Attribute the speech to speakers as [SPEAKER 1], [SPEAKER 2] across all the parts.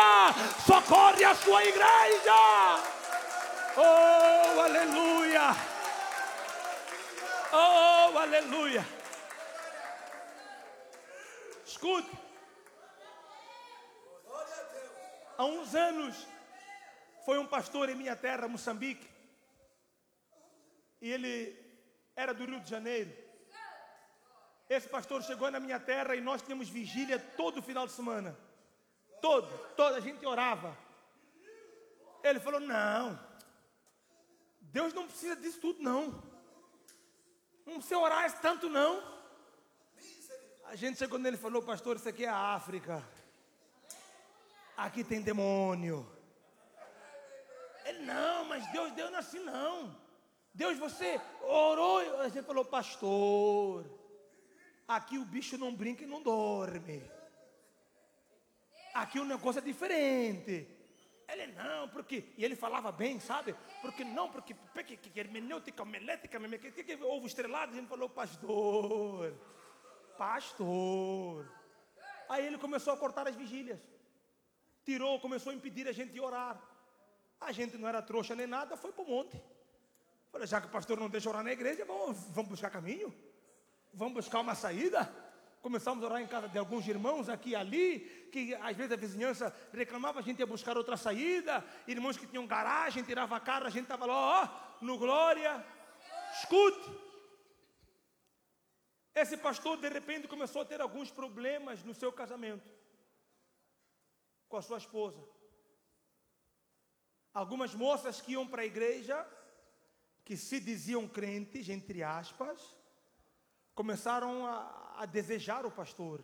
[SPEAKER 1] socorre a sua igreja. Oh, aleluia. Oh, aleluia. Escute. Há uns anos, foi um pastor em minha terra, Moçambique. E ele era do Rio de Janeiro. Esse pastor chegou na minha terra e nós tínhamos vigília todo final de semana. Toda a gente orava. Ele falou, não, Deus não precisa disso tudo não. Não precisa orar tanto não. A gente chegou nele e falou, pastor, isso aqui é a África. Aqui tem demônio. Ele, não, mas Deus não é assim não. Deus, você orou. A gente falou, pastor, aqui o bicho não brinca e não dorme. Aqui o negócio é diferente. Ele, não, porque... E ele falava bem, sabe? Porque não, porque hermenêutica, homilética, ovo estrelado. A gente falou, pastor. Aí ele começou a cortar as vigílias. Começou a impedir a gente de orar. A gente não era trouxa nem nada, foi para o monte. Falei, já que o pastor não deixa orar na igreja, vamos buscar caminho. Vamos buscar uma saída. Começamos a orar em casa de alguns irmãos aqui e ali, que às vezes a vizinhança reclamava, a gente ia buscar outra saída. Irmãos que tinham garagem, tirava carro, a gente estava lá, no glória. Escute. Esse pastor de repente começou a ter alguns problemas no seu casamento com a sua esposa. Algumas moças que iam para a igreja, que se diziam crentes, entre aspas, começaram a desejar o pastor.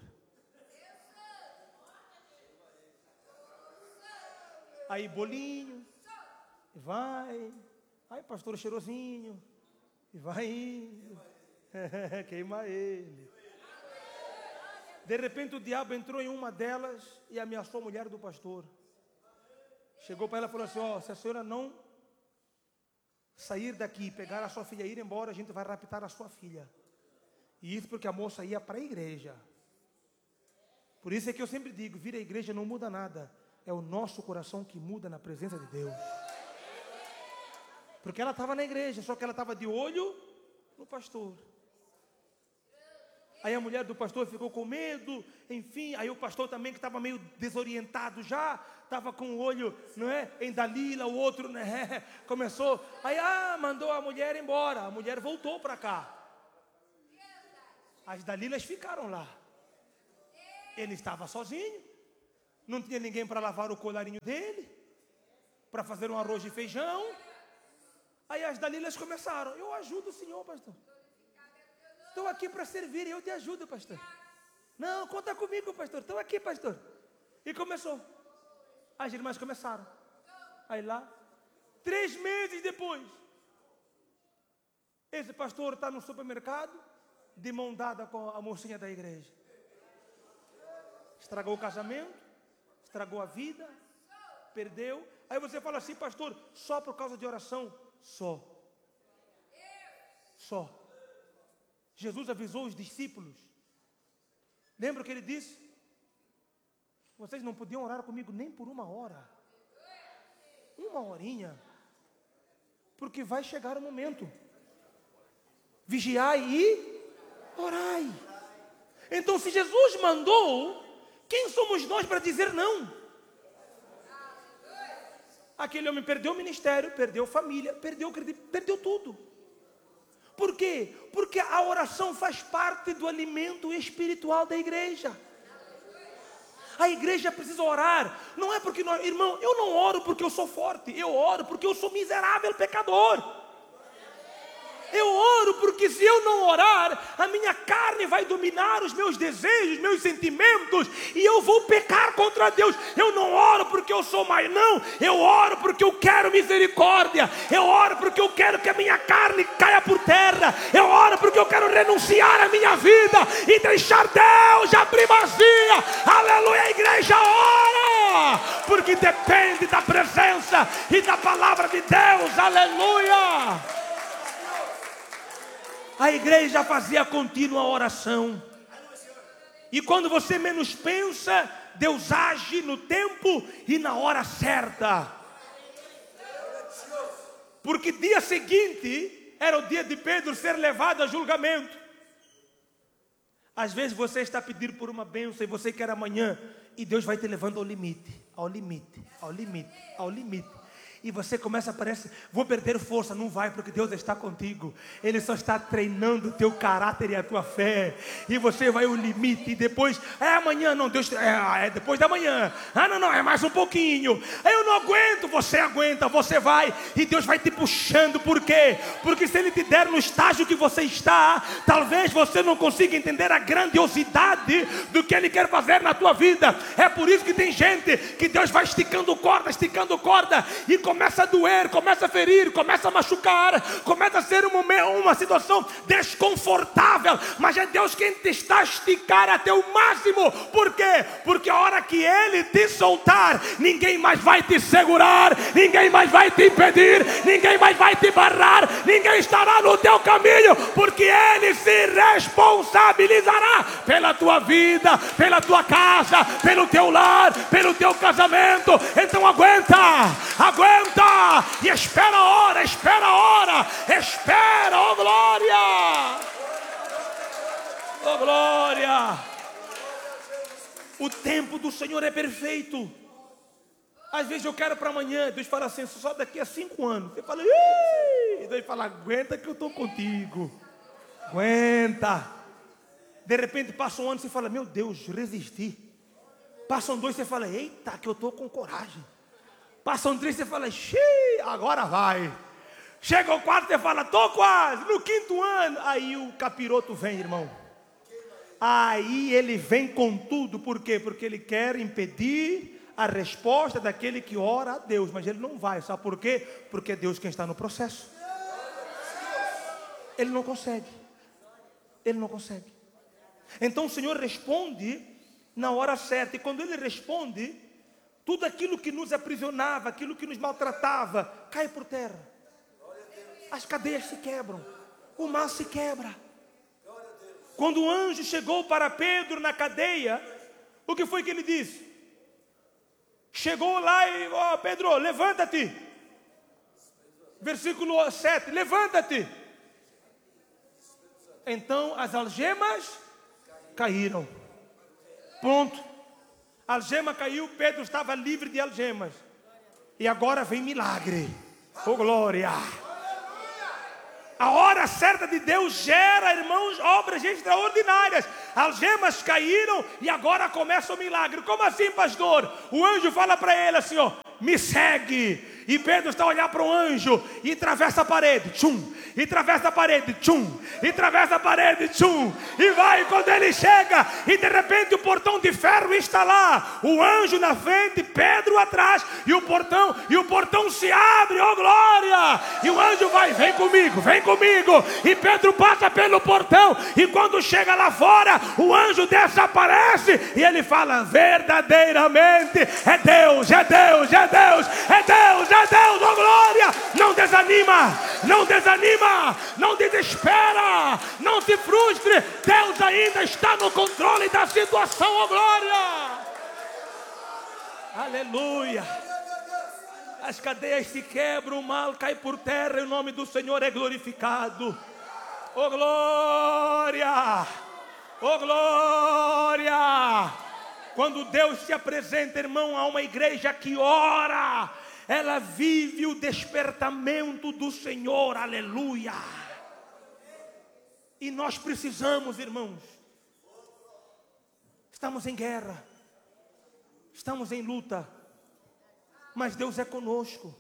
[SPEAKER 1] Aí bolinho, e vai. Aí pastor cheirosinho, e vai indo. Queima ele. De repente o diabo entrou em uma delas e ameaçou a mulher do pastor. Chegou para ela e falou assim, se a senhora não sair daqui, pegar a sua filha e ir embora, a gente vai raptar a sua filha. E isso porque a moça ia para a igreja. Por isso é que eu sempre digo, vir à igreja não muda nada. É o nosso coração que muda na presença de Deus. Porque ela estava na igreja, só que ela estava de olho no pastor. Aí a mulher do pastor ficou com medo, enfim, aí o pastor também que estava meio desorientado já, estava com o olho, não é, em Dalila, o outro, né, começou, aí mandou a mulher embora, a mulher voltou para cá. As Dalilas ficaram lá. Ele estava sozinho, não tinha ninguém para lavar o colarinho dele, para fazer um arroz de feijão. Aí as Dalilas começaram, eu ajudo o senhor, pastor. Estou aqui para servir e eu te ajudo, pastor. Não, conta comigo, pastor. Estou aqui, pastor. E começou. As irmãs começaram. Aí lá, 3 meses depois, esse pastor está no supermercado, de mão dada com a mocinha da igreja. Estragou o casamento, estragou a vida, perdeu. Aí você fala assim, pastor, só por causa de oração? Só. Jesus avisou os discípulos. Lembra o que ele disse? Vocês não podiam orar comigo nem por 1 hora. 1 horinha. Porque vai chegar o momento. Vigiai e orai. Então se Jesus mandou, quem somos nós para dizer não? Aquele homem perdeu o ministério, perdeu família, perdeu tudo. Por quê? Porque a oração faz parte do alimento espiritual da igreja. A igreja precisa orar. Não é porque nós, irmão, eu não oro porque eu sou forte. Eu oro porque eu sou miserável pecador. Eu oro porque se eu não orar, a minha carne vai dominar os meus desejos, meus sentimentos, e eu vou pecar contra Deus. Eu não oro porque eu sou mais, não. Eu oro porque eu quero misericórdia. Eu oro porque eu quero que a minha carne caia por terra. Eu oro porque eu quero renunciar à minha vida e deixar Deus a primazia. Aleluia, a igreja ora, porque depende da presença e da palavra de Deus. Aleluia. A igreja fazia contínua oração. E quando você menos pensa, Deus age no tempo e na hora certa. Porque dia seguinte era o dia de Pedro ser levado a julgamento. Às vezes você está pedindo por uma bênção e você quer amanhã, e Deus vai te levando ao limite, ao limite, ao limite, ao limite. E você começa a parecer, vou perder força. Não vai, porque Deus está contigo. Ele só está treinando o teu caráter e a tua fé. E você vai ao limite. E depois, amanhã, não, Deus, é depois da manhã. Não, é mais um pouquinho. Eu não aguento, você aguenta, você vai. E Deus vai te puxando. Por quê? Porque se Ele te der no estágio que você está, talvez você não consiga entender a grandiosidade do que Ele quer fazer na tua vida. É por isso que tem gente que Deus vai esticando corda. E começa a doer, começa a ferir, começa a machucar, começa a ser uma situação desconfortável, mas é Deus quem te está a esticar até o máximo. Por quê? Porque a hora que Ele te soltar, ninguém mais vai te segurar, ninguém mais vai te impedir, ninguém mais vai te barrar, ninguém estará no teu caminho, porque Ele se responsabilizará pela tua vida, pela tua casa, pelo teu lar, pelo teu casamento. Então aguenta, e espera a hora, oh glória, oh glória. O tempo do Senhor é perfeito. Às vezes eu quero para amanhã, Deus fala assim, só daqui a 5 anos. Você fala, e Deus fala, aguenta que eu estou contigo, aguenta. De repente passa um ano, você fala, meu Deus, resisti. Passam 2, você fala, eita, que eu estou com coragem. Passam 3, você fala, xiii, agora vai. Chega ao 4, você fala, estou quase. No 5º ano, aí o capiroto vem, irmão. Aí ele vem com tudo. Por quê? Porque ele quer impedir a resposta daquele que ora a Deus. Mas ele não vai, sabe por quê? Porque é Deus quem está no processo. Ele não consegue. Então o Senhor responde na hora certa. E quando Ele responde, tudo aquilo que nos aprisionava, aquilo que nos maltratava, cai por terra. As cadeias se quebram, o mal se quebra. Quando o anjo chegou para Pedro na cadeia, o que foi que ele disse? Chegou lá e, Pedro, levanta-te. Versículo 7, levanta-te. Então as algemas caíram. Ponto. A algema caiu, Pedro estava livre de algemas. E agora vem milagre. Oh glória! A hora certa de Deus gera, irmãos, obras extraordinárias. Algemas caíram e agora começa o milagre. Como assim, pastor? O anjo fala para ele assim, me segue. E Pedro está a olhar para o anjo e atravessa a parede, tchum, e atravessa a parede, tchum, e atravessa a parede, tchum, e vai. Quando ele chega, e de repente o portão de ferro está lá, o anjo na frente, Pedro atrás, e o portão se abre, oh glória, e o anjo vai, vem comigo, e Pedro passa pelo portão, e quando chega lá fora, o anjo desaparece, e ele fala, verdadeiramente, é Deus, oh glória. Não desanima, não desespera, não se frustre, Deus ainda está no controle da situação, oh glória, aleluia. As cadeias se quebram, o mal cai por terra e o nome do Senhor é glorificado, oh glória, oh glória. Quando Deus se apresenta, irmão, a uma igreja que ora, ela vive o despertamento do Senhor, aleluia. E nós precisamos, irmãos, estamos em guerra, estamos em luta, mas Deus é conosco,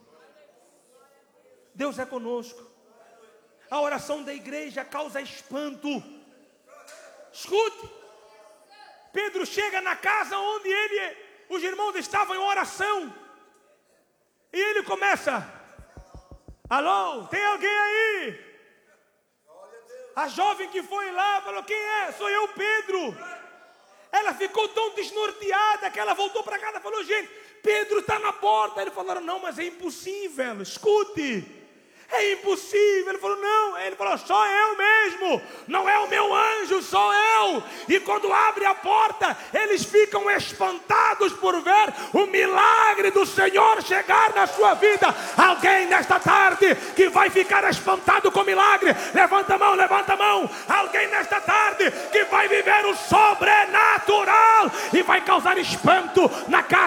[SPEAKER 1] A oração da igreja causa espanto. Escute, Pedro chega na casa onde os irmãos estavam em oração. E ele começa, alô, tem alguém aí? A jovem que foi lá falou, quem é? Sou eu, Pedro. Ela ficou tão desnorteada que ela voltou para casa e falou, gente, Pedro está na porta. Eles falaram, não, mas é impossível. Escute, É impossível. Ele falou, não. Ele falou, sou eu mesmo. Não é o meu anjo, sou eu. E quando abre a porta, eles ficam espantados por ver o milagre do Senhor chegar na sua vida. Alguém nesta tarde que vai ficar espantado com o milagre, levanta a mão, levanta a mão. Alguém nesta tarde que vai viver o sobrenatural e vai causar espanto na casa